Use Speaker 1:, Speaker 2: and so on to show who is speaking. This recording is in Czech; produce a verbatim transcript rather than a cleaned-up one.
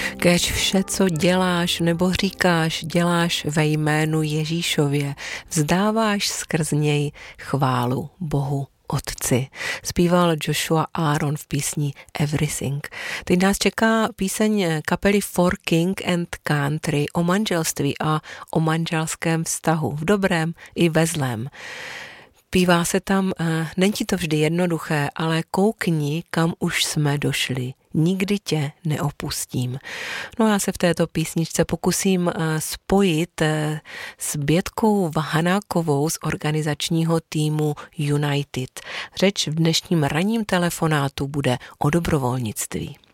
Speaker 1: Kéž vše, co děláš nebo říkáš, děláš ve jménu Ježíšově, vzdáváš skrz něj chválu Bohu Otci. Zpíval Joshua Aaron v písni Everything. Teď nás čeká píseň kapely For King and Country o manželství a o manželském vztahu, v dobrém i ve zlém. Pívá se tam, není ti to vždy jednoduché, ale koukni, kam už jsme došli. Nikdy tě neopustím. No a já se v této písničce pokusím spojit s Bětkou Vahanákovou z organizačního týmu United. Řeč v dnešním ranním telefonátu bude o dobrovolnictví.